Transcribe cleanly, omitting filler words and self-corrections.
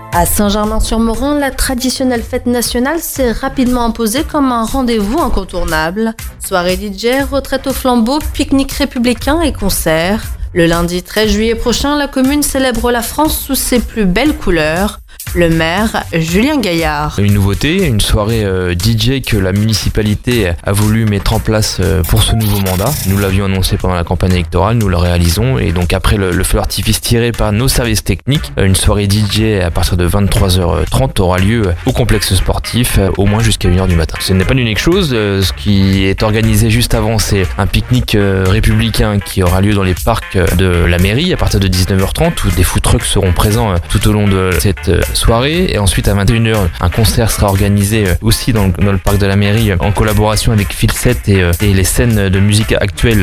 À Saint-Germain-sur-Morin, la traditionnelle fête nationale s'est rapidement imposée comme un rendez-vous incontournable. Soirée DJ, retraite au flambeau, pique-nique républicain et concerts. Le lundi 13 juillet prochain, la commune célèbre la France sous ses plus belles couleurs. Le maire, Julien Gaillard. Une nouveauté, une soirée DJ que la municipalité a voulu mettre en place pour ce nouveau mandat. Nous l'avions annoncé pendant la campagne électorale, nous le réalisons et donc après le feu d'artifice tiré par nos services techniques, une soirée DJ à partir de 23h30 aura lieu au complexe sportif, au moins jusqu'à 1h du matin. Ce n'est pas l'unique chose, ce qui est organisé juste avant, c'est un pique-nique républicain qui aura lieu dans les parcs de la mairie à partir de 19h30 où des food trucks seront présents tout au long de cette soirée et ensuite à 21h un concert sera organisé aussi dans le parc de la mairie en collaboration avec Phil 7 et les scènes de musique actuelle